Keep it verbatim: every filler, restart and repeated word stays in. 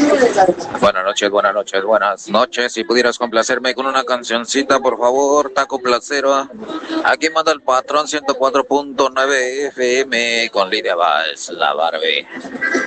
Buenas noches, buenas noches, buenas noches. Si pudieras complacerme con una cancioncita, por favor, Taco Placero. Aquí manda el patrón ciento cuatro punto nueve F M con Lidia Valls, la Barbie.